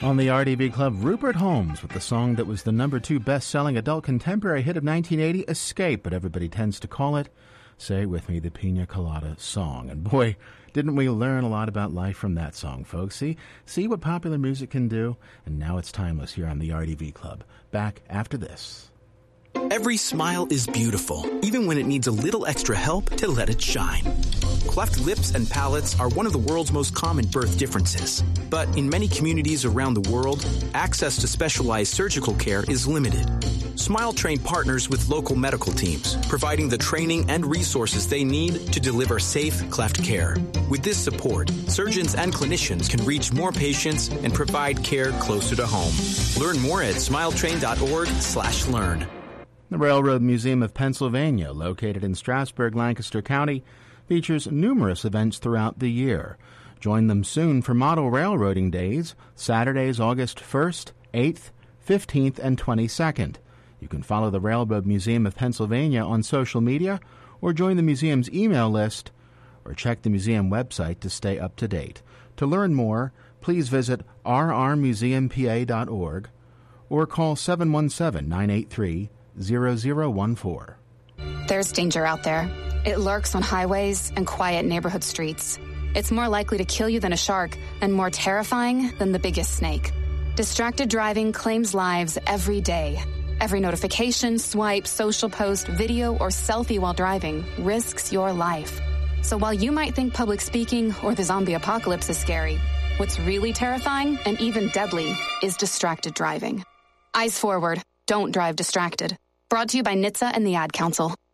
On the RDB Club, Rupert Holmes with the song that was the #2 best-selling adult contemporary hit of 1980, Escape, but everybody tends to call it, say it with me, the Pina Colada Song. And boy, didn't we learn a lot about life from that song, folks. See what popular music can do? And now it's timeless here on the RDB Club. Back after this. Every smile is beautiful, even when it needs a little extra help to let it shine. Cleft lips and palates are one of the world's most common birth differences. But in many communities around the world, access to specialized surgical care is limited. SmileTrain partners with local medical teams, providing the training and resources they need to deliver safe cleft care. With this support, surgeons and clinicians can reach more patients and provide care closer to home. Learn more at smiletrain.org/learn. The Railroad Museum of Pennsylvania, located in Strasburg, Lancaster County, features numerous events throughout the year. Join them soon for Model Railroading Days, Saturdays, August 1st, 8th, 15th, and 22nd. You can follow the Railroad Museum of Pennsylvania on social media or join the museum's email list or check the museum website to stay up to date. To learn more, please visit rrmuseumpa.org or call 717-983-0014. There's danger out there. It lurks on highways and quiet neighborhood streets. It's more likely to kill you than a shark and more terrifying than the biggest snake. Distracted driving claims lives every day. Every notification, swipe, social post, video, or selfie while driving risks your life. So while you might think public speaking or the zombie apocalypse is scary, what's really terrifying and even deadly is distracted driving. Eyes forward. Don't drive distracted. Brought to you by NHTSA and the Ad Council.